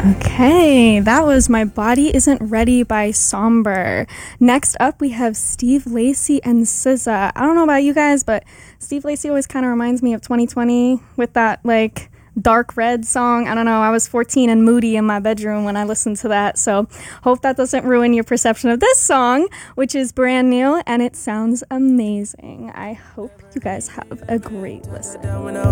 Okay, that was My Body Isn't Ready by Somber. Next up, we have Steve Lacy and SZA. I don't know about you guys, but Steve Lacy always kind of reminds me of 2020 with that, like, dark red song. I don't know, I was 14 and moody in my bedroom when I listened to that, so hope that doesn't ruin your perception of this song, which is brand new, and it sounds amazing. I hope you guys have a great listen.